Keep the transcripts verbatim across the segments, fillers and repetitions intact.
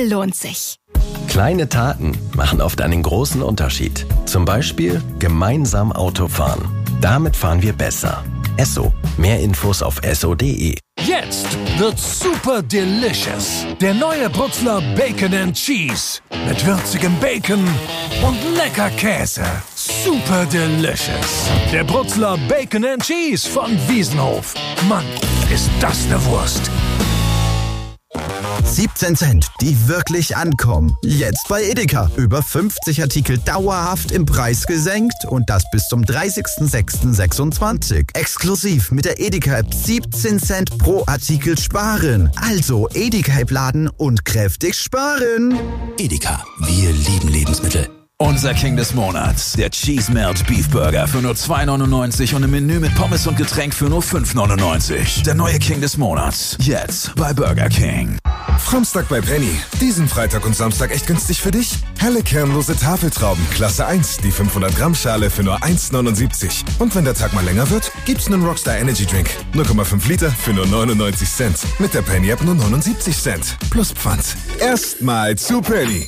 Tanken lohnt sich. Kleine Taten machen oft einen großen Unterschied. Zum Beispiel gemeinsam Auto fahren. Damit fahren wir besser. Esso. Mehr Infos auf esso punkt de. Jetzt wird super delicious. Der neue Brutzler Bacon and Cheese. Mit würzigem Bacon und lecker Käse. Super delicious. Der Brutzler Bacon and Cheese von Wiesenhof. Mann, ist das eine Wurst. siebzehn Cent, die wirklich ankommen. Jetzt bei Edeka. Über fünfzig Artikel dauerhaft im Preis gesenkt und das bis zum dreißigsten sechsten sechsundzwanzig. Exklusiv mit der Edeka-App siebzehn Cent pro Artikel sparen. Also Edeka-App laden und kräftig sparen. Edeka, wir lieben Lebensmittel. Unser King des Monats, der Cheese Melt Beef Burger für nur zwei neunundneunzig und im Menü mit Pommes und Getränk für nur fünf neunundneunzig. Der neue King des Monats, jetzt bei Burger King. Samstag bei Penny. Diesen Freitag und Samstag echt günstig für dich? Helle kernlose Tafeltrauben, Klasse eins, die fünfhundert Gramm Schale für nur eins neunundsiebzig. Und wenn der Tag mal länger wird, gibt's einen Rockstar Energy Drink. null Komma fünf Liter für nur neunundneunzig Cent. Mit der Penny App nur neunundsiebzig Cent. Plus Pfand. Erstmal zu Penny.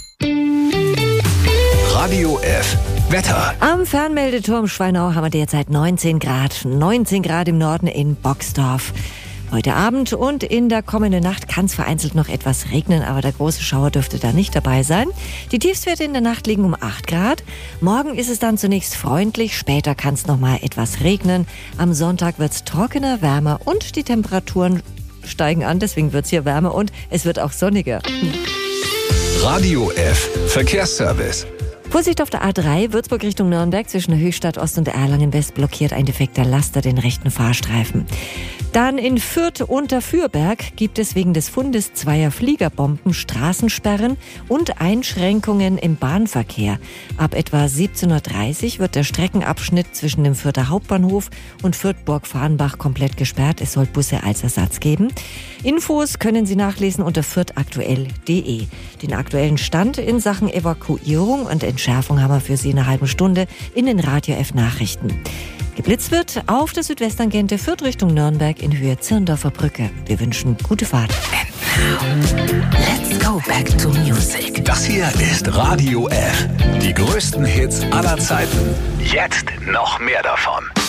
Radio F. Wetter. Am Fernmeldeturm Schweinau haben wir derzeit neunzehn Grad. neunzehn Grad im Norden in Boxdorf. Heute Abend und in der kommenden Nacht kann es vereinzelt noch etwas regnen, aber der große Schauer dürfte da nicht dabei sein. Die Tiefstwerte in der Nacht liegen um acht Grad. Morgen ist es dann zunächst freundlich, später kann es noch mal etwas regnen. Am Sonntag wird es trockener, wärmer und die Temperaturen steigen an, deswegen wird es hier wärmer und es wird auch sonniger. Radio F. Verkehrsservice. Vorsicht auf der A drei, Würzburg Richtung Nürnberg, zwischen der Höchstadt Ost und Erlangen West blockiert ein defekter Laster den rechten Fahrstreifen. Dann in Fürth unter Fürberg gibt es wegen des Fundes zweier Fliegerbomben Straßensperren und Einschränkungen im Bahnverkehr. Ab etwa siebzehn Uhr dreißig wird der Streckenabschnitt zwischen dem Fürther Hauptbahnhof und Fürth-Burg-Farnbach komplett gesperrt. Es soll Busse als Ersatz geben. Infos können Sie nachlesen unter fürthaktuell punkt de. Den aktuellen Stand in Sachen Evakuierung und Entschärfung haben wir für Sie in einer halben Stunde in den Radio F Nachrichten. Geblitzt wird auf der Südwesttangente Fürth Richtung Nürnberg in Höhe Zirndorfer Brücke. Wir wünschen gute Fahrt. And now, let's go back to music. Das hier ist Radio F. Die größten Hits aller Zeiten. Jetzt noch mehr davon.